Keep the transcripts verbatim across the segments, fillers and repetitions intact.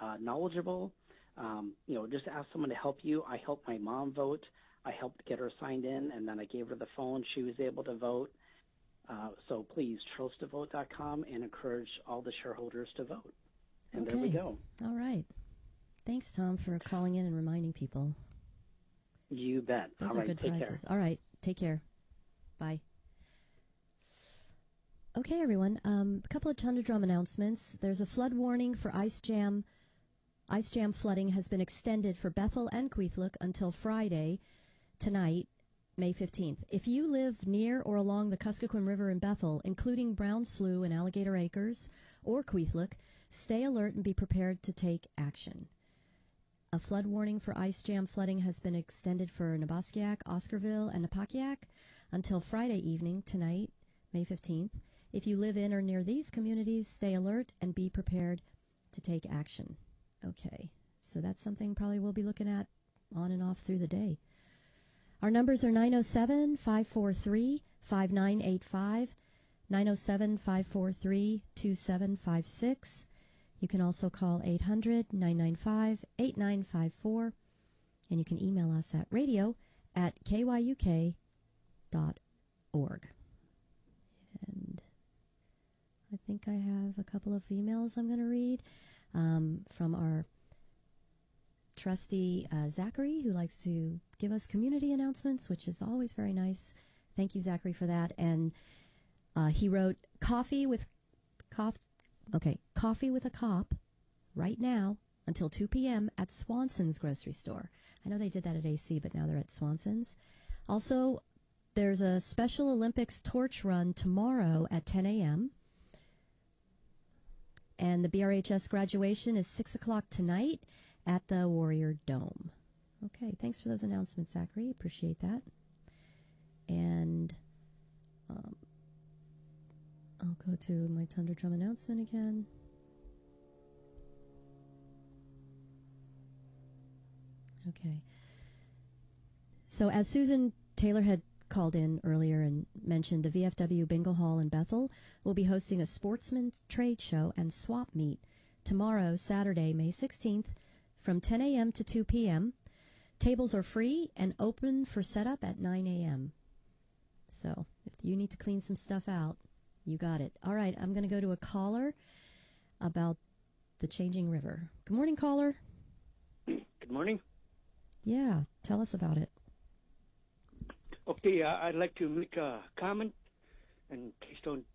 uh, knowledgeable. Um, you know, just ask someone to help you. I helped my mom vote. I helped get her signed in, and then I gave her the phone. She was able to vote. Uh, so please, trust to vote dot com, and encourage all the shareholders to vote. And okay. there we go. All right. Thanks, Tom, for calling in and reminding people. You bet. Those all are right, good take prizes. care. All right. Take care. Bye. Okay, everyone. Um, a couple of Tundra Drum announcements. There's a flood warning for ice jam. Ice jam flooding has been extended for Bethel and Queethlook until Friday, tonight, May fifteenth. If you live near or along the Kuskokwim River in Bethel, including Brown Slough and Alligator Acres or Queethlook, stay alert and be prepared to take action. A flood warning for ice jam flooding has been extended for Neboskiak, Oscarville, and Napakiak until Friday evening, tonight, May fifteenth. If you live in or near these communities, stay alert and be prepared to take action. Okay, so that's something probably we'll be looking at on and off through the day. Our numbers are nine oh seven, five four three, five nine eight five, nine oh seven, five four three, two seven five six. You can also call eight hundred, nine nine five, eight nine five four, and you can email us at radio at k y u k dot org. And I think I have a couple of emails I'm going to read. Um, from our trustee uh, Zachary, who likes to give us community announcements, which is always very nice. Thank you, Zachary, for that. And uh, he wrote, coffee with cough, okay, coffee with a cop right now until two p.m. at Swanson's grocery store. I know they did that at A C, but now they're at Swanson's. Also, there's a Special Olympics torch run tomorrow at ten a.m., and the B R H S graduation is six o'clock tonight at the Warrior Dome. Okay, thanks for those announcements, Zachary. Appreciate that. And um, I'll go to my Tundra Drum announcement again. Okay. So as Susan Taylor had called in earlier and mentioned, the V F W Bingo Hall in Bethel will be hosting a sportsman trade show and swap meet tomorrow, Saturday, May sixteenth, from ten a.m. to two p.m. Tables are free and open for setup at nine a.m. So if you need to clean some stuff out, you got it. All right, I'm going to go to a caller about the changing river. Good morning, caller. Good morning. Yeah, tell us about it. Okay, uh, I'd like to make a comment, and please don't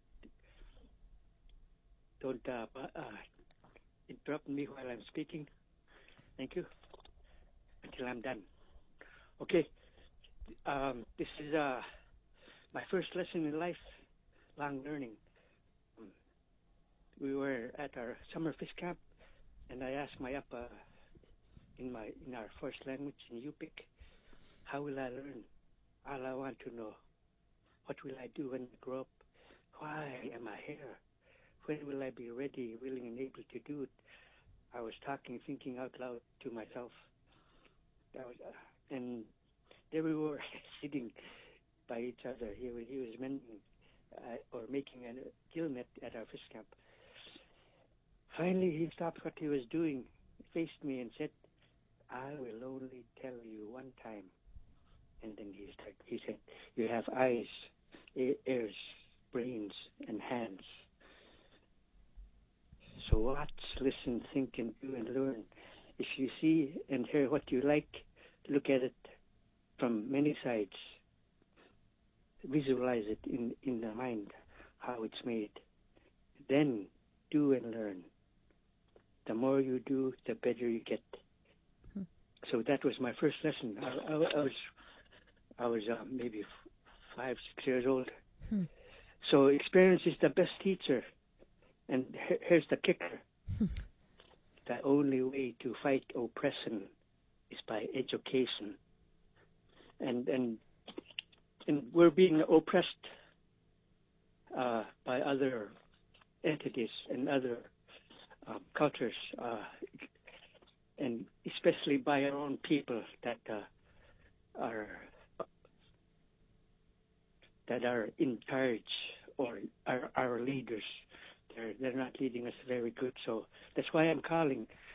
don't uh, uh, interrupt me while I'm speaking. Thank you. Until I'm done. Okay, um, this is uh, my first lesson in life, long learning. Um, we were at our summer fish camp, and I asked my upper in my in our first language in Yupik, how will I learn? All I want to know, what will I do when I grow up? Why am I here? When will I be ready, willing, and able to do it? I was talking, thinking out loud to myself. I was, uh, and there we were sitting by each other. He was, he was mending uh, or making a gill net at our fish camp. Finally, he stopped what he was doing, faced me, and said, I will only tell you one time. And then he started, he said, you have eyes, ears, brains, and hands. So watch, listen, think, and do and learn. If you see and hear what you like, look at it from many sides. Visualize it in, in the mind, how it's made. Then do and learn. The more you do, the better you get. Hmm. So that was my first lesson. I, I, I was I was uh, maybe f- five, six years old. Hmm. So experience is the best teacher. And he- here's the kicker. The only way to fight oppression is by education. And and and we're being oppressed uh, by other entities and other uh, cultures, uh, and especially by our own people that uh, are that are in charge or are our leaders. They're, they're not leading us very good. So that's why I'm calling.